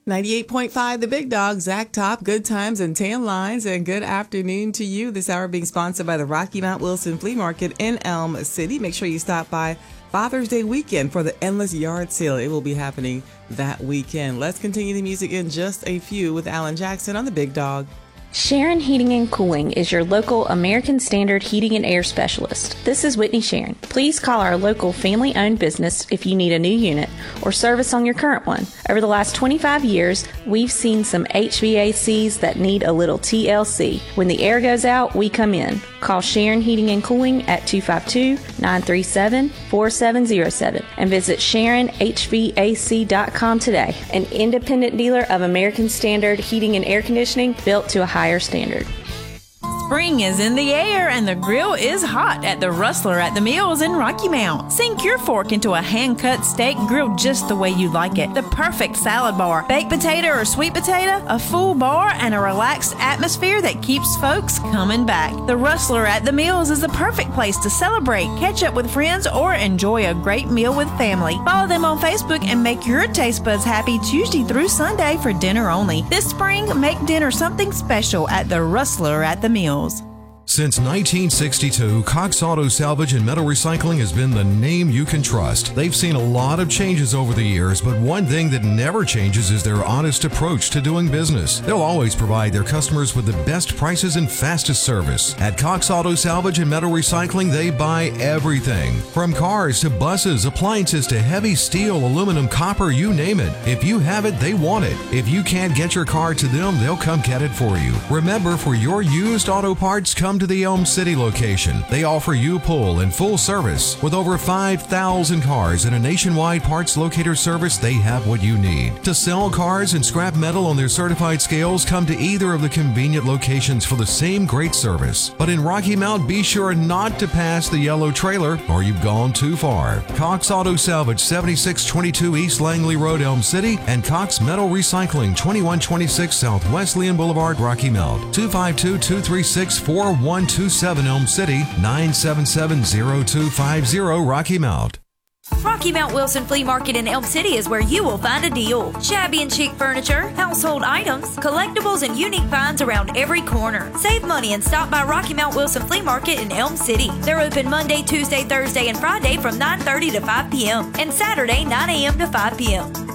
98.5 The Big Dog, Zach Top, good times and tan lines, and good afternoon to you. This hour being sponsored by the Rocky Mount Wilson Flea Market in Elm City. Make sure you stop by Father's Day weekend for the Endless Yard Sale. It will be happening that weekend. Let's continue the music in just a few with Alan Jackson on The Big Dog. Sharon Heating and Cooling is your local American Standard heating and air specialist. This is Whitney Sharon. Please call our local family-owned business if you need a new unit or service on your current one. Over the last 25 years, we've seen some HVACs that need a little TLC. When the air goes out, we come in. Call Sharon Heating and Cooling at 252-937-4707 and visit SharonHVAC.com today. An independent dealer of American Standard heating and air conditioning built to a higher standard. Spring is in the air and the grill is hot at the Rustler at the Mills in Rocky Mount. Sink your fork into a hand-cut steak grilled just the way you like it. The perfect salad bar, baked potato or sweet potato, a full bar, and a relaxed atmosphere that keeps folks coming back. The Rustler at the Mills is the perfect place to celebrate, catch up with friends, or enjoy a great meal with family. Follow them on Facebook and make your taste buds happy Tuesday through Sunday for dinner only. This spring, make dinner something special at the Rustler at the Mills. Since 1962, Cox Auto Salvage and Metal Recycling has been the name you can trust. They've seen a lot of changes over the years, but one thing that never changes is their honest approach to doing business. They'll always provide their customers with the best prices and fastest service. At Cox Auto Salvage and Metal Recycling, they buy everything. From cars to buses, appliances to heavy steel, aluminum, copper, you name it. If you have it, they want it. If you can't get your car to them, they'll come get it for you. Remember, for your used auto parts, come to the Elm City location. They offer U-Pull and full service. With over 5,000 cars and a nationwide parts locator service, they have what you need. To sell cars and scrap metal on their certified scales, come to either of the convenient locations for the same great service. But in Rocky Mount, be sure not to pass the yellow trailer or you've gone too far. Cox Auto Salvage, 7622 East Langley Road, Elm City, and Cox Metal Recycling, 2126 South Wesleyan Boulevard, Rocky Mount. 252-236-4127 Elm City, 977-0250 Rocky Mount. Rocky Mount Wilson Flea Market in Elm City is where you will find a deal. Shabby and chic furniture, household items, collectibles, and unique finds around every corner. Save money and stop by Rocky Mount Wilson Flea Market in Elm City. They're open Monday, Tuesday, Thursday, and Friday from 9:30 to 5 p.m. and Saturday 9 a.m. to 5 p.m.